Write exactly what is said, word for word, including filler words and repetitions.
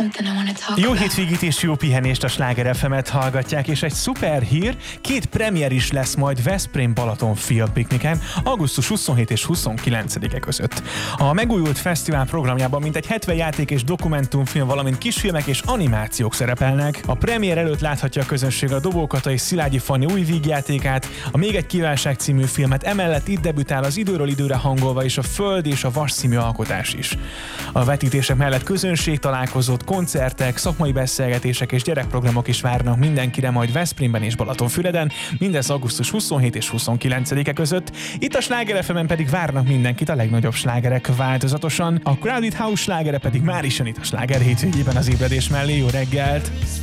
something I wanna talk Jó about. hétvégét és jó pihenést, a Sláger ef emet hallgatják, és egy szuper hír, két premier is lesz majd Veszprém Balaton Filmpikniken augusztus huszonhetedike és huszonkilencedike között. A megújult fesztivál programjában mintegy hetven játék és dokumentumfilm, valamint kisfilmek és animációk szerepelnek. A premier előtt láthatja a közönség a Dobókata és Szilágyi Fanni új vígjátékát, a Még egy kívánság című filmet, emellett itt debütál az Időről időre hangolva és a Föld és a Vas című alkotás is. A vetítések mellett közönség találkozót, koncertek, szakmai beszélgetések és gyerekprogramok is várnak mindenkire majd Veszprémben és Balatonfüreden, mindez augusztus huszonhetedike és huszonkilencedike között. Itt a Sláger ef emen pedig várnak mindenkit a legnagyobb slágerek változatosan, a Crowded House slágere pedig már is jön itt a Sláger hétvégében az ébredés mellé. Jó reggelt!